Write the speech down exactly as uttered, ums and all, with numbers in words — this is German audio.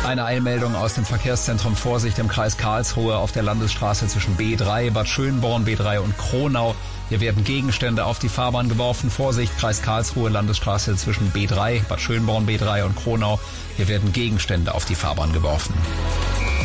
Eine Eilmeldung aus dem Verkehrszentrum Vorsicht im Kreis Karlsruhe auf der Landesstraße zwischen B drei, Bad Schönborn, B drei und Kronau. Hier werden Gegenstände auf die Fahrbahn geworfen. Vorsicht, Kreis Karlsruhe, Landesstraße zwischen B drei, Bad Schönborn, B drei und Kronau. Hier werden Gegenstände auf die Fahrbahn geworfen.